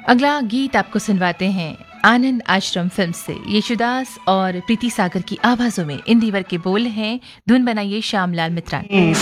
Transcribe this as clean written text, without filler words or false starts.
अगला गीत आपको सुनवाते हैं आनंद आश्रम फिल्म से। येशुदास और प्रीति सागर की आवाजों में इन दीवर के बोल हैं, धुन बनाइए श्यामलाल मित्रा।